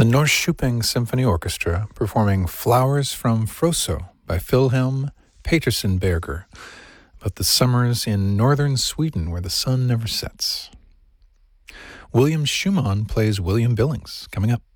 The Norrköping Symphony Orchestra performing Flowers from Froso by Wilhelm Petersen Berger about the summers in northern Sweden where the sun never sets. William Schumann plays William Billings coming up.